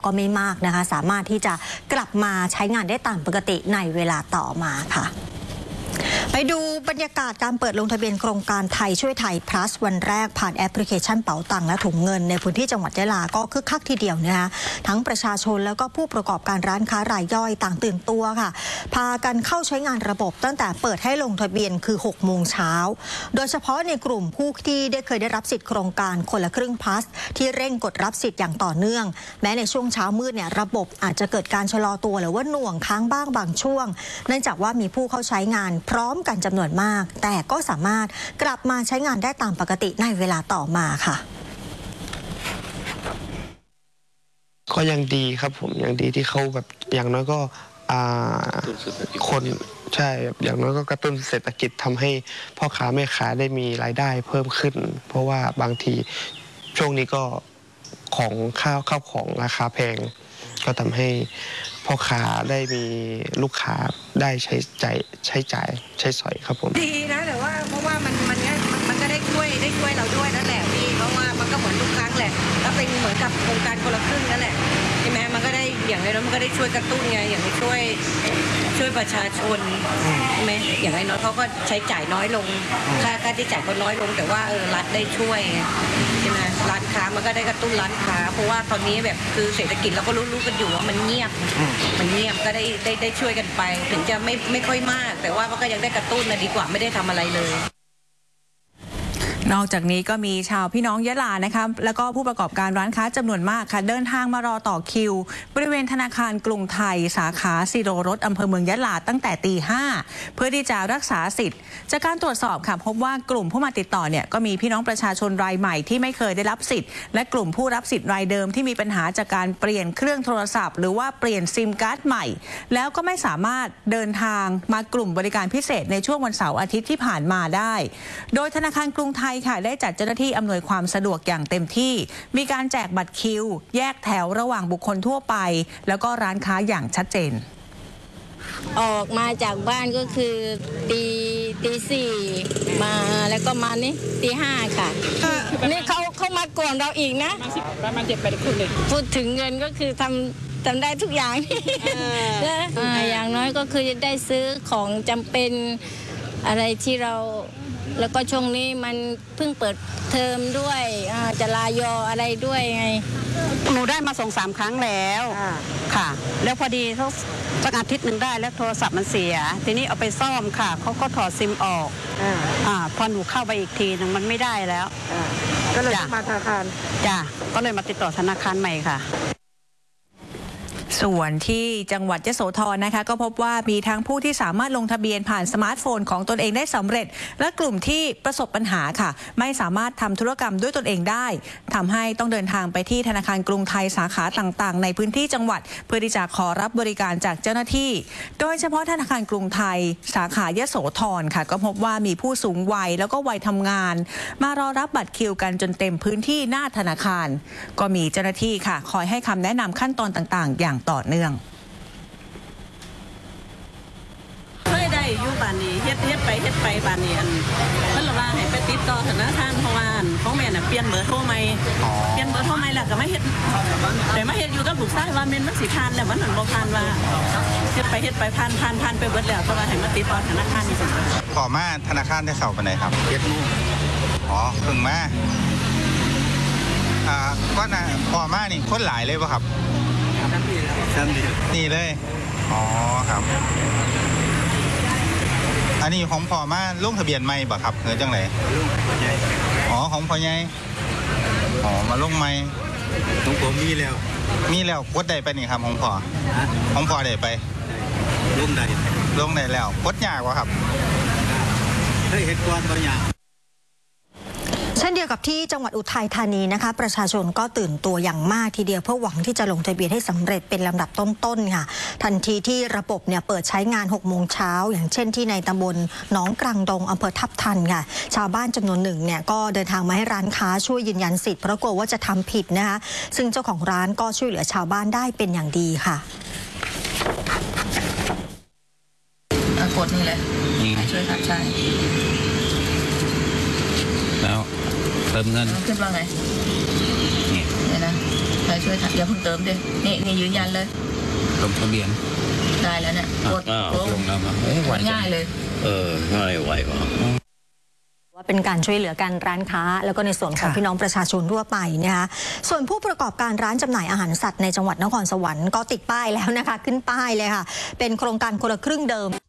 ก็ไม่มากนะคะสามารถที่จะกลับมาใช้งานได้ตามปกติในเวลาต่อมาค่ะไปดูบรรยากาศการเปิดลงทะเบียนโครงการไทยช่วยไทย plus วันแรกผ่านแอปพลิเคชันเป๋าตังและถุงเงินในพื้นที่จังหวัดยะลาก็คึกคักทีเดียวนะคะทั้งประชาชนแล้วก็ผู้ประกอบการร้านค้ารายย่อยต่างตื่นตัวค่ะพากันเข้าใช้งานระบบตั้งแต่เปิดให้ลงทะเบียนคือ 6 โมงเช้าโดยเฉพาะในกลุ่มผู้ที่เคยได้รับสิทธิ์โครงการคนละครึ่ง plus ที่เร่งกดรับสิทธิ์อย่างต่อเนื่องแม้ในช่วงเช้ามืดเนี่ยระบบอาจจะเกิดการชะลอตัวหรือว่าหน่วงค้างบ้างบางช่วงเนื่องจากว่ามีผู้เข้าใช้งานพร้อมกันจำนวนมากแต่ก็สามารถกลับมาใช้งานได้ตามปกติในเวลาต่อมาค่ะก็ยังดีครับผมยังดีที่เขาแบบอย่างน้อยก็คนใช่อย่างน้อยก็กระตุ้นเศรษฐกิจทำให้พ่อค้าแม่ค้าได้มีรายได้เพิ่มขึ้นเพราะว่าบางทีช่วงนี้ก็ของข้าวของราคาแพงก็ทำให้พ่อค้าได้มีลูกค้าได้ใช้จ่ายใช้สอยครับผมดีนะแต่ว่าเพราะว่ามันก็ได้ช่วยเราด้วยนั่นแหละพี่เพราะว่ามันก็เหมือนทุกครั้งแหละก็เป็นเหมือนกับโครงการคนละครึ่งนั่นแหละใช่ไหมมันก็ได้อย่างไรแล้วมันก็ได้ช่วยกระตุ้นไงอย่างช่วยประชาชนใช่ไหมอย่างไรน้อยเขาก็ใช้จ่ายน้อยลงค่าใช้จ่ายก็น้อยลงแต่ว่ารัฐได้ช่วยใช่ไหมร้านค้ามันก็ได้กระตุ้นร้านค้าเพราะว่าตอนนี้แบบคือเศรษฐกิจเราก็รู้กันอยู่ว่ามันเงียบก็ได้ช่วยกันไปถึงจะไม่ค่อยมากแต่ว่ามันก็ยังได้กระตุ้นนะดีกว่าไม่ได้ทำอะไรเลยนอกจากนี้ก็มีชาวพี่น้องยะลานะคะแล้วก็ผู้ประกอบการร้านค้าจำนวนมากค่ะเดินทางมารอต่อคิวบริเวณธนาคารกรุงไทยสาขาสิโรรสอำเภอเมืองยะลาตั้งแต่ตี 5เพื่อที่จะรักษาสิทธิ์จากการตรวจสอบค่ะพบว่ากลุ่มผู้มาติดต่อเนี่ยก็มีพี่น้องประชาชนรายใหม่ที่ไม่เคยได้รับสิทธิ์และกลุ่มผู้รับสิทธิ์รายเดิมที่มีปัญหาจากการเปลี่ยนเครื่องโทรศัพท์หรือว่าเปลี่ยนซิมการ์ดใหม่แล้วก็ไม่สามารถเดินทางมากลุ่มบริการพิเศษในช่วงวันเสาร์อาทิตย์ที่ผ่านมาได้โดยธนาคารกรุงไทยค่ะได้จัดเจ้าหน้าที่อำนวยความสะดวกอย่างเต็มที่มีการแจกบัตรคิวแยกแถวระหว่างบุคคลทั่วไปแล้วก็ร้านค้าอย่างชัดเจนออกมาจากบ้านก็คือตี 4มาแล้วก็มานี่ตี 5ค่ะนี่เขามาก่อนเราอีกนะประมาณ7-8 คนเลยพูดถึงเงินก็คือทำได้ทุกอย่างอย่างน้อยก็คือจะได้ซื้อของจำเป็นอะไรที่เราแล้วก็ช่วงนี้มันเพิ่งเปิดเทอมด้วยจะลายออะไรด้วยไงหนูได้มา2-3 ครั้งแล้วค่ะแล้วพอดีสักอาทิตย์หนึ่งได้แล้วโทรศัพท์มันเสียทีนี้เอาไปซ่อมค่ะเขาก็ถอดซิมออกพอหนูเข้าไปอีกทีนึงมันไม่ได้แล้วก็เลยมาธนาคารจ้ะก็เลยมาติดต่อธนาคารใหม่ค่ะส่วนที่จังหวัดยโสธรนะคะก็พบว่ามีทั้งผู้ที่สามารถลงทะเบียนผ่านสมาร์ทโฟนของตนเองได้สำเร็จและกลุ่มที่ประสบปัญหาค่ะไม่สามารถทำธุรกรรมด้วยตนเองได้ทำให้ต้องเดินทางไปที่ธนาคารกรุงไทยสาขาต่างๆในพื้นที่จังหวัดเพื่อที่จะขอรับบริการจากเจ้าหน้าที่โดยเฉพาะธนาคารกรุงไทยสาขายโสธรค่ะก็พบว่ามีผู้สูงวัยแล้วก็วัยทำงานมารอรับบัตรคิวกันจนเต็มพื้นที่หน้าธนาคารก็มีเจ้าหน้าที่ค่ะคอยให้คำแนะนำขั้นตอนต่างๆอย่างต่อเนื่องได้อยู่บ้านนี้เฮ็ดไปบ้านนี้เพิ่นละว่าให้ไปติดต่อธนาคารเพราะว่าของแม่น่ะเปลี่ยนเบอร์โทรใหม่แล้วก็มาเฮ็ดแต่มาเฮ็ดอยู่กับลูกชายว่าแม่นมันสิผ่านแล้วมันบ่ผ่านว่าเฮ็ดไปผ่านไปเบิดแล้วเพราะว่าให้มาติดต่อธนาคารนี่ซั่นขอมาธนาคารได้เช้าปานใดครับ7 โมงเพิ่งมาก็น่ะพอมานี่คนหลายเลยบ่ครับนี่เลยครับอันนี้ของพ่อมาลงทะเบียนใหม่บ่ครับจังได๋ของพ่อใหญ่มาลงใหม่ของผมมีแล้วกดได้ไปนี่ครับของพ่อได้ไปลงได้แล้วกดยากบ่ครับเฮ็ดก่อนบ่ยากเช่นเดียวกับที่จังหวัดอุทัยธานีนะคะประชาชนก็ตื่นตัวอย่างมากทีเดียวเพื่อหวังที่จะลงทะเบียนให้สำเร็จเป็นลำดับต้นๆค่ะทันทีที่ระบบเนี่ยเปิดใช้งาน 6 โมงเช้าอย่างเช่นที่ในตำบลหนองกลางดงอำเภอทับทันค่ะชาวบ้านจำนวนหนึ่งเนี่ยก็เดินทางมาให้ร้านค้าช่วยยืนยันสิทธิ์เพราะกลัวว่าจะทำผิดนะคะซึ่งเจ้าของร้านก็ช่วยเหลือชาวบ้านได้เป็นอย่างดีค่ะกดนี่เลยช่วยครับใช่แล้วเติมเงินขึ้นว่าไงนี่นะยช่วยไทยอย่าเพิ่งเติมดินี่ยืนยันเลยลงทะเบียนได้แล้วเนี่ยกดลงแล้วมาง่ายเลยง่ายไวกว่าว่าเป็นการช่วยเหลือการร้านค้าแล้วก็ในส่วนของพี่น้องประชาชนทั่วไปนะคะส่วนผู้ประกอบการร้านจำหน่ายอาหารสัตว์ในจังหวัดนครสวรรค์ก็ติดป้ายแล้วนะคะขึ้นป้ายเลยค่ะเป็นโครงการคนละครึ่งเดิม